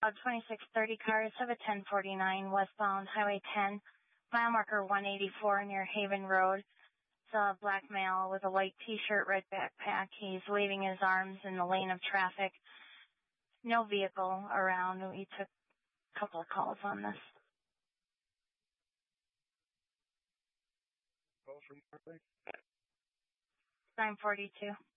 2630 cars have a 1049 westbound Highway 10, mile marker 184 near Haven Road. It's a black male with a white t-shirt, red backpack. He's waving his arms in the lane of traffic. No vehicle around. We took a couple of calls on this. Call from 942.